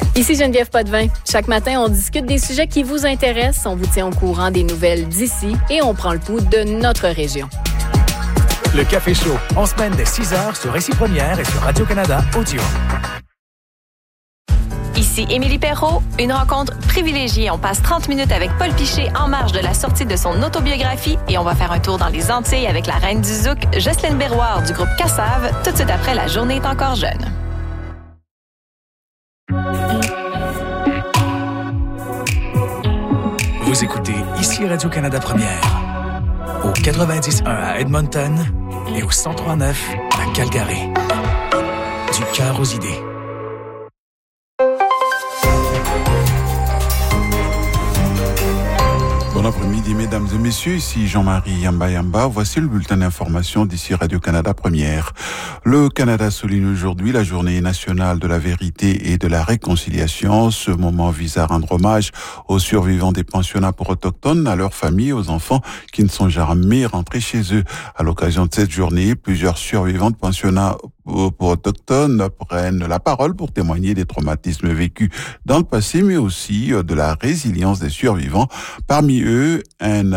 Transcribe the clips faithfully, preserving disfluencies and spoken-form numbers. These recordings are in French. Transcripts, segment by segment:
Ici Geneviève Potvin. Chaque matin, on discute des sujets qui vous intéressent, on vous tient au courant des nouvelles d'ici et on prend le pouls de notre région. Le Café Chaud, en semaine dès six heures sur Récit Première et sur Radio-Canada Audio. Ici Émilie Perrault, une rencontre privilégiée. On passe trente minutes avec Paul Piché en marge de la sortie de son autobiographie et on va faire un tour dans les Antilles avec la reine du zouk, Jocelyne Berroir du groupe Cassave, tout de suite après La journée est encore jeune. Vous écoutez ici Radio-Canada Première, au quatre-vingt-dix point un à Edmonton et au cent trois neuf à Calgary. Du cœur aux idées. Bon après-midi, mesdames et messieurs, ici Jean-Marie Yamba Yamba. Voici le bulletin d'information d'ici Radio-Canada Première. Le Canada souligne aujourd'hui la journée nationale de la vérité et de la réconciliation. Ce moment vise à rendre hommage aux survivants des pensionnats pour autochtones, à leurs familles et aux enfants qui ne sont jamais rentrés chez eux. À l'occasion de cette journée, plusieurs survivants de pensionnats pour autochtones prennent la parole pour témoigner des traumatismes vécus dans le passé, mais aussi de la résilience des survivants. Parmi eux, un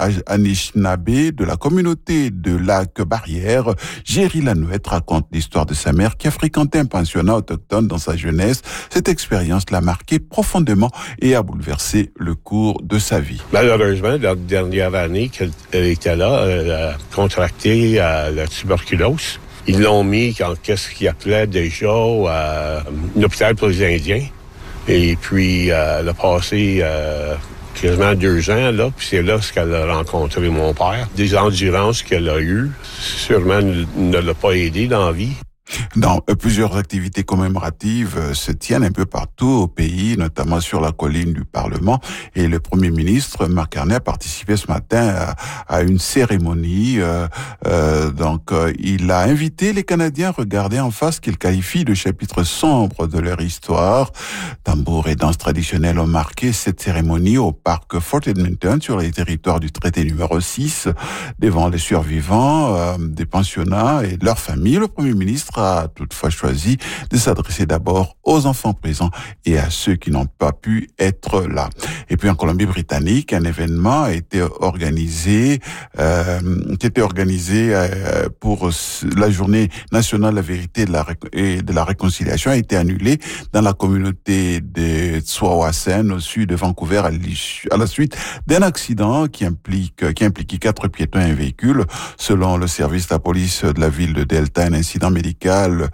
Anishinaabe de la communauté de Lac-Barrière, Géry Lanouette, raconte l'histoire de sa mère qui a fréquenté un pensionnat autochtone dans sa jeunesse. Cette expérience l'a marqué profondément et a bouleversé le cours de sa vie. Malheureusement, la dernière année qu'elle était là, elle a contracté euh, la tuberculose. Ils l'ont mis quand qu'est-ce qu'ils appelaient déjà euh, un hôpital pour les Indiens. Et puis, euh, elle a passé euh, quasiment deux ans là. Puis c'est là qu'elle a rencontré mon père. Des endurances qu'elle a eues, sûrement ne, ne l'a pas aidée dans la vie. Dans euh, plusieurs activités commémoratives euh, se tiennent un peu partout au pays, notamment sur la colline du Parlement. Et le Premier ministre, Marc Carney, a participé ce matin à, à une cérémonie. Euh, euh, donc, euh, il a invité les Canadiens à regarder en face ce qu'il qualifie de chapitre sombre de leur histoire. Tambours et danses traditionnelles ont marqué cette cérémonie au parc Fort Edmonton, sur les territoires du traité numéro six, devant les survivants euh, des pensionnats et de leurs familles. Le Premier ministre a toutefois choisi de s'adresser d'abord aux enfants présents et à ceux qui n'ont pas pu être là. Et puis en Colombie-Britannique, un événement a été organisé, euh, qui était organisé euh, pour la journée nationale de la vérité et de la, ré- et de la réconciliation, a été annulé dans la communauté de Tsawwassen, au sud de Vancouver, à, à la suite d'un accident qui implique qui impliquait quatre piétons et un véhicule. Selon le service de la police de la ville de Delta, un incident médical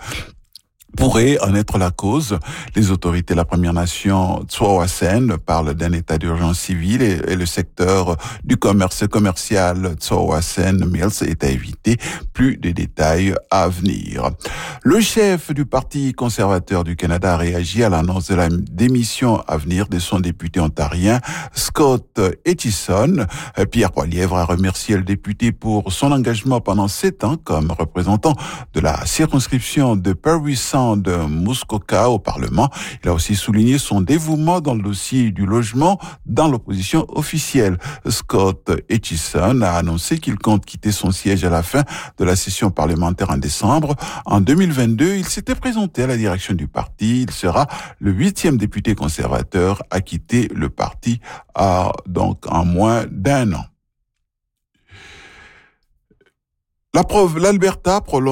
pourrait en être la cause. Les autorités de la Première Nation Tsawwassen parlent d'un état d'urgence civile et, et le secteur du commerce commercial Tsawwassen Mills est à éviter. Plus de détails à venir. Le chef du Parti conservateur du Canada a réagi à l'annonce de la démission à venir de son député ontarien Scott Etchison. Pierre Poilievre a remercié le député pour son engagement pendant sept ans comme représentant de la circonscription de Parry de Muskoka au Parlement. Il a aussi souligné son dévouement dans le dossier du logement dans l'opposition officielle. Scott Etchison a annoncé qu'il compte quitter son siège à la fin de la session parlementaire en décembre. En deux mille vingt-deux, il s'était présenté à la direction du parti. Il sera le huitième député conservateur à quitter le parti à, donc, en moins d'un an. La preuve, l'Alberta prolonge